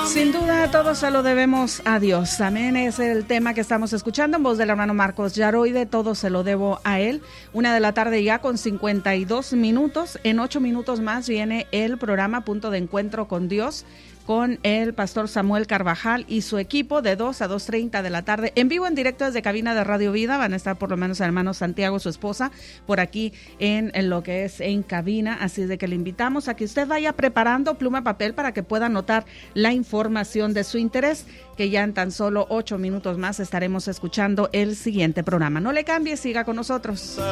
Sin duda, todo se lo debemos a Dios. Amén. Es el tema que estamos escuchando en voz del hermano Marcos Yaroide. Todo se lo debo a Él. 1:00 p.m. ya con 52 minutos. En 8 minutos más viene el programa Punto de Encuentro con Dios, con el pastor Samuel Carvajal y su equipo de 2 a 2:30 de la tarde. En vivo, en directo desde cabina de Radio Vida. Van a estar por lo menos el hermano Santiago, su esposa, por aquí en lo que es en cabina. Así de que le invitamos a que usted vaya preparando pluma y papel para que pueda anotar la información de su interés, que ya en tan solo 8 minutos más estaremos escuchando el siguiente programa. No le cambie, siga con nosotros.